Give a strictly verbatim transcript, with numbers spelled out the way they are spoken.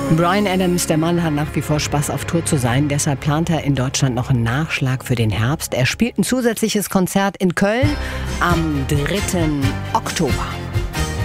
Bryan Adams, der Mann, hat nach wie vor Spaß, auf Tour zu sein. Deshalb plant er in Deutschland noch einen Nachschlag für den Herbst. Er spielt ein zusätzliches Konzert in Köln am dritten Oktober.